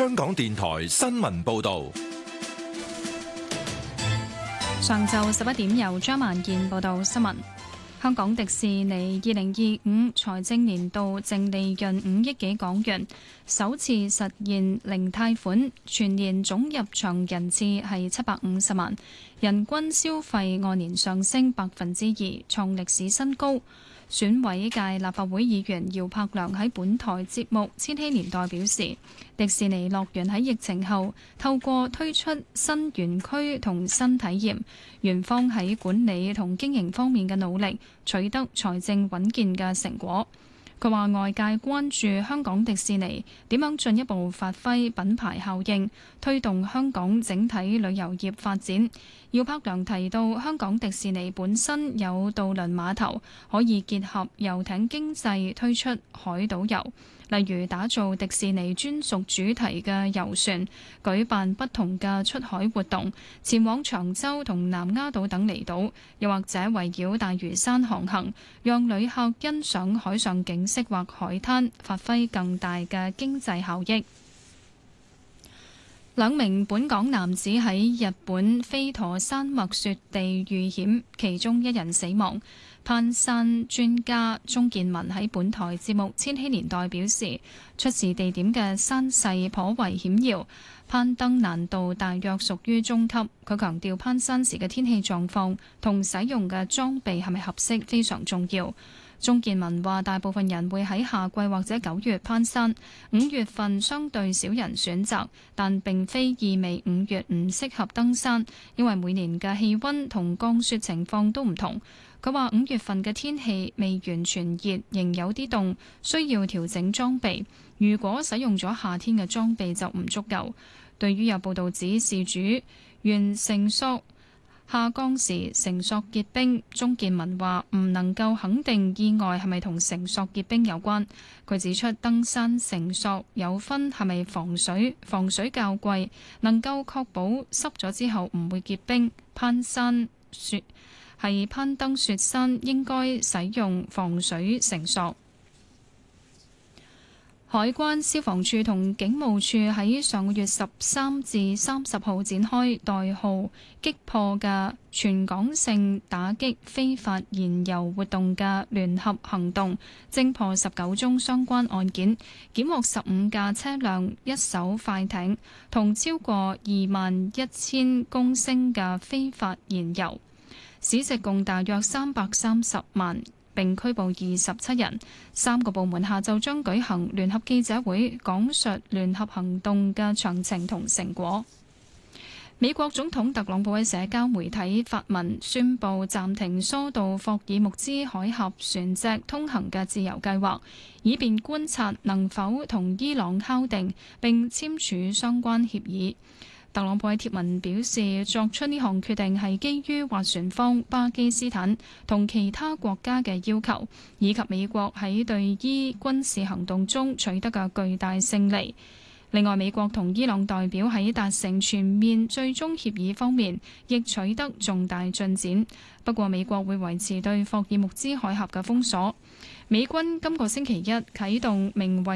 香港電台新聞報道。 上晝11點由張萬健報道新聞。香港迪士尼2025財政年度淨利潤5億幾港元，首次實現零貸款，全年總入場人次係750萬，人均消費按年上升2%，創歷史新高。選委界立法會議員姚柏良喺本台節目《千禧年代》表示，迪士尼樂園喺疫情後透過推出新園區同新體驗，園方喺管理同經營方面嘅努力取得財政穩健嘅成果。佢話外界關注香港迪士尼點樣進一步發揮品牌效應，推動香港整體旅遊業發展。姚柏良提到，香港迪士尼本身有渡輪碼頭，可以結合遊艇經濟推出海島遊，例如打造迪士尼專屬主題嘅遊船，舉辦不同嘅出海活動，前往長洲同南丫島等離島，又或者圍繞大嶼山航行，讓旅客欣賞海上景色或海灘，發揮更大嘅經濟效益。兩名本港男子喺日本飛陀山脈雪地遇險，其中一人死亡。攀山專家鍾健民喺本台節目《千禧年代》表示，出事地點嘅山勢頗為險要，攀登難度大約屬於中級。佢強調攀山時嘅天氣狀況同使用嘅裝備係咪合適非常重要。鍾健民話：大部分人會喺夏季或者9月攀山，5月份相對少人選擇，但並非意味5月唔適合登山，因為每年嘅氣溫同降雪情況都唔同。佢話5月份嘅天氣未完全熱，仍有啲凍，需要調整裝備。如果使用咗夏天嘅裝備就唔足夠。對於有報道指事主原繩索下降時繩索結冰，鍾健民話唔能夠肯定意外係咪同繩索結冰有關。佢指出登山繩索有分係咪防水，防水較貴，能夠確保濕咗之後唔會結冰。攀登雪山應該使用防水繩索。海關、消防處同警務處喺上個月13至30號展開代號擊破嘅全港性打擊非法燃油活動嘅聯合行動，偵破19宗相關案件，檢獲15架車輛、1艘快艇同超過21,000公升嘅非法燃油，市值共大約330萬。並拘捕27人。3個部門下晝將舉行聯合記者會，講述聯合行動嘅詳情同成果。美國總統特朗普喺社交媒體發文宣布暫停疏導霍爾木茲海峽船隻通行嘅自由計劃，以便觀察能否同伊朗敲定並簽署相關協議。特朗普喺貼文表示，作出呢項決定係基於斡旋方巴基斯坦同其他國家嘅要求，以及美國喺對伊軍事行動中取得嘅巨大勝利。另外，美國同伊朗代表喺達成全面最終協議方面，亦取得重大進展。不過，美國會維持對霍爾木茲海峽嘅封鎖。美軍今個星期一啟動名為